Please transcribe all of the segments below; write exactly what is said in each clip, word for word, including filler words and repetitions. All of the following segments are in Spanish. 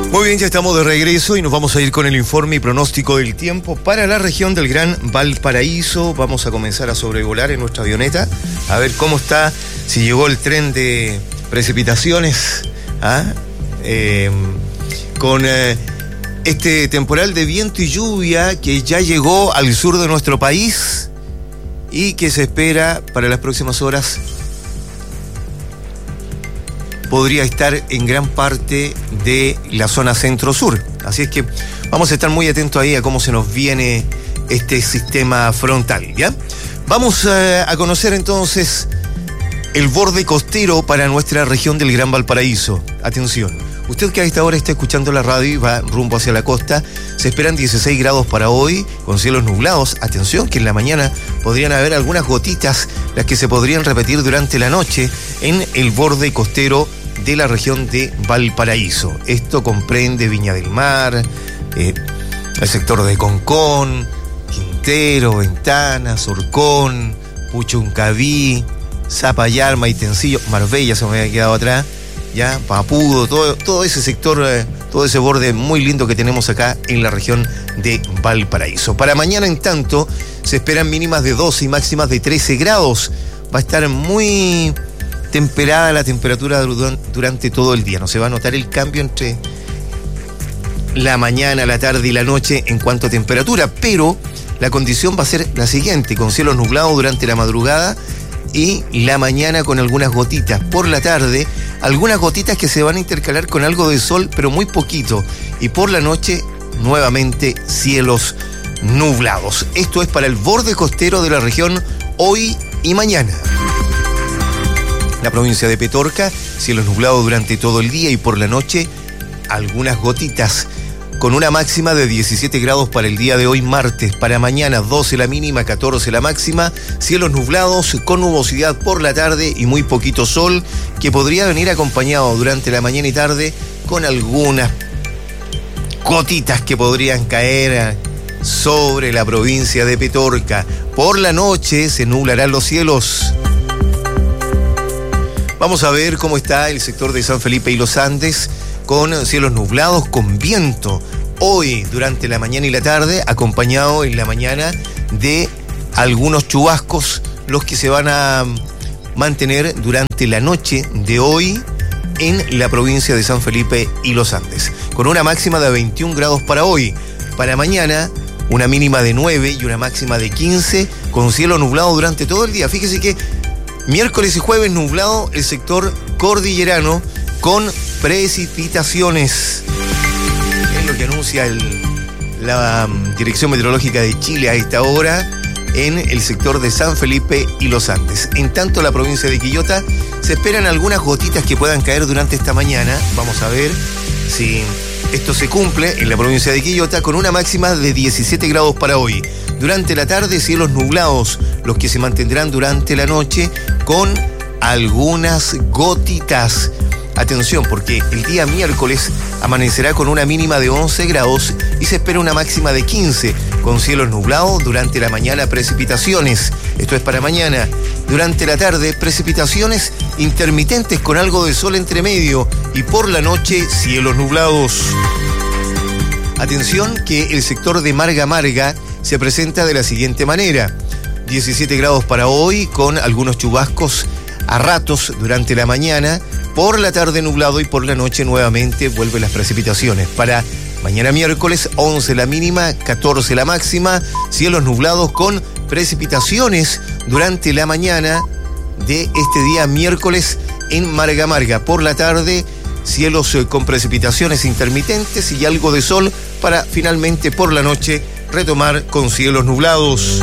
Muy bien, ya estamos de regreso y nos vamos a ir con el informe y pronóstico del tiempo para la región del Gran Valparaíso. Vamos a comenzar a sobrevolar en nuestra avioneta, a ver cómo está, si llegó el tren de precipitaciones, ¿ah? eh, con eh, este temporal de viento y lluvia que ya llegó al sur de nuestro país y que se espera para las próximas horas. Podría estar en gran parte de la zona centro-sur. Así es que vamos a estar muy atentos ahí a cómo se nos viene este sistema frontal, ¿ya? Vamos a, a conocer entonces el borde costero para nuestra región del Gran Valparaíso. Atención, usted que a esta hora está escuchando la radio y va rumbo hacia la costa, se esperan dieciséis grados para hoy, con cielos nublados. Atención, que en la mañana podrían haber algunas gotitas, las que se podrían repetir durante la noche en el borde costero de la región de Valparaíso. Esto comprende Viña del Mar, eh, el sector de Concón, Quintero, Ventanas, Orcón, Puchuncaví, Zapallar, Maitencillo, Marbella se me había quedado atrás, ya, Papudo, todo, todo ese sector, eh, todo ese borde muy lindo que tenemos acá en la región de Valparaíso. Para mañana, en tanto, se esperan mínimas de doce y máximas de trece grados. Va a estar muy temperada la temperatura durante todo el día. No se va a notar el cambio entre la mañana, la tarde y la noche en cuanto a temperatura, pero la condición va a ser la siguiente, con cielos nublados durante la madrugada y la mañana con algunas gotitas. Por la tarde, algunas gotitas que se van a intercalar con algo de sol, pero muy poquito. Y por la noche, nuevamente cielos nublados. Esto es para el borde costero de la región hoy y mañana. La provincia de Petorca, cielos nublados durante todo el día y por la noche, algunas gotitas, con una máxima de diecisiete grados para el día de hoy martes. Para mañana doce la mínima, catorce la máxima, cielos nublados con nubosidad por la tarde y muy poquito sol, que podría venir acompañado durante la mañana y tarde con algunas gotitas que podrían caer sobre la provincia de Petorca. Por la noche se nublarán los cielos. Vamos a ver cómo está el sector de San Felipe y los Andes, con cielos nublados, con viento. Hoy, durante la mañana y la tarde, acompañado en la mañana de algunos chubascos, los que se van a mantener durante la noche de hoy en la provincia de San Felipe y los Andes. Con una máxima de veintiún grados para hoy. Para mañana, una mínima de nueve y una máxima de quince, con cielo nublado durante todo el día. Fíjese que miércoles y jueves nublado el sector cordillerano con precipitaciones. Es lo que anuncia el, la um, Dirección Meteorológica de Chile a esta hora en el sector de San Felipe y los Andes. En tanto, la provincia de Quillota se esperan algunas gotitas que puedan caer durante esta mañana. Vamos a ver si esto se cumple en la provincia de Quillota, con una máxima de diecisiete grados para hoy. Durante la tarde, cielos nublados, los que se mantendrán durante la noche con algunas gotitas. Atención, porque el día miércoles amanecerá con una mínima de once grados y se espera una máxima de quince, con cielos nublados durante la mañana, precipitaciones. Esto es para mañana. Durante la tarde, precipitaciones intermitentes con algo de sol entre medio y por la noche, cielos nublados. Atención, que el sector de Marga Marga se presenta de la siguiente manera: diecisiete grados para hoy, con algunos chubascos a ratos durante la mañana, por la tarde nublado y por la noche nuevamente vuelven las precipitaciones. Para mañana miércoles, once la mínima, catorce la máxima, cielos nublados con precipitaciones durante la mañana de este día miércoles en Marga Marga. Por la tarde, cielos con precipitaciones intermitentes y algo de sol, para finalmente por la noche retomar con cielos nublados.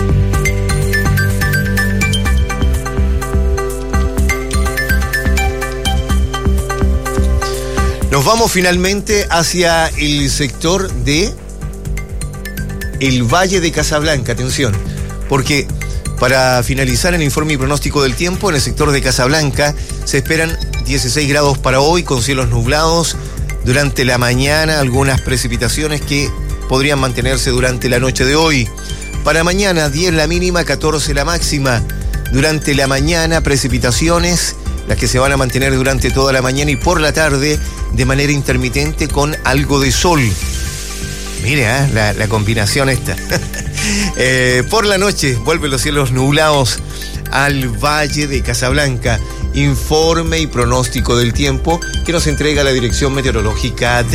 Nos vamos finalmente hacia el sector de el Valle de Casablanca. Atención, porque para finalizar el informe y pronóstico del tiempo, en el sector de Casablanca se esperan dieciséis grados para hoy, con cielos nublados. Durante la mañana, algunas precipitaciones que podrían mantenerse durante la noche de hoy. Para mañana, diez la mínima, catorce la máxima. Durante la mañana, precipitaciones las que se van a mantener durante toda la mañana y por la tarde de manera intermitente con algo de sol. Mire, ¿eh? la, la combinación esta. eh, por la noche vuelven los cielos nublados al Valle de Casablanca. Informe y pronóstico del tiempo que nos entrega la Dirección Meteorológica de